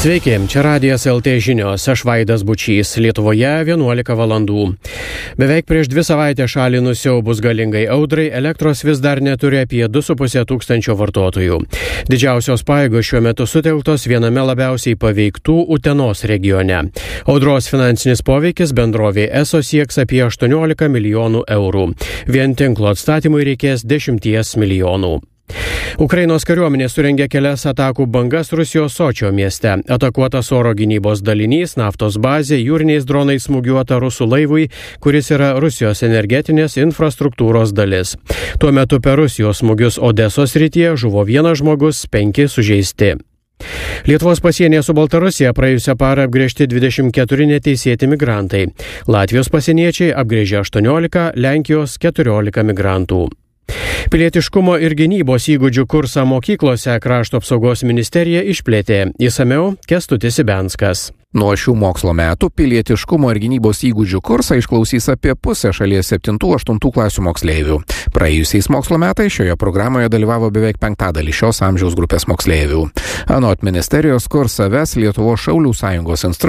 Sveiki, čia Radijas LT žinios, aš Vaidas Bučys, Lietuvoje 11 valandų. Beveik prieš 2 savaitės šalį nusiaubus galingai audrai, elektros vis dar neturi apie 2,5 tūkstančio vartotojų. Didžiausios pajėgos šiuo metu sutelktos viename labiausiai paveiktų Utenos regione. Audros finansinis poveikis bendrovė ESO sieks apie 18 milijonų eurų. Vien tinklo atstatymui reikės 10 milijonų. Ukrainos kariuomenė surengė kelias atakų bangas Rusijos Sočio mieste. Atakuotas oro gynybos dalinys, naftos bazė, jūriniais dronais smūgiuota rusų laivui, kuris yra Rusijos energetinės infrastruktūros dalis. Tuo metu per Rusijos smūgius Odesos srityje žuvo 1 žmogus, 5 sužeisti. Lietuvos pasienyje su Baltarusija praėjusią parą apgręžti 24 neteisėti migrantai. Latvijos pasieniečiai apgręžė 18, Lenkijos 14 migrantų. Pilietiškumo ir gynybos įgūdžių kursą mokyklose Krašto apsaugos ministerija išplėtė. Išsamiau Kęstutis Ibenskas. Nuo šių mokslo metų pilietiškumo ir gynybos įgūdžių kursą išklausys apie pusę šalies 7-8 klasių moksleivių. Praėjusiais mokslo metais šioje programoje dalyvavo beveik 5% šios amžiaus grupės moksleivių. Anot ministerijos kursą ves Lietuvos šaulių sąjungos instruktorius